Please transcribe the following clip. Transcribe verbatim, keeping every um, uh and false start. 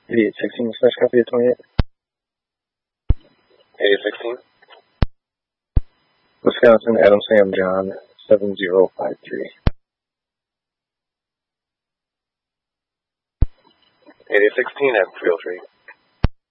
eighty-eight sixteen, slash copy of twenty-eight. eighty-eight sixteen. Wisconsin, Adam Sam John, seven zero five three. eighty-eight sixteen at three oh three.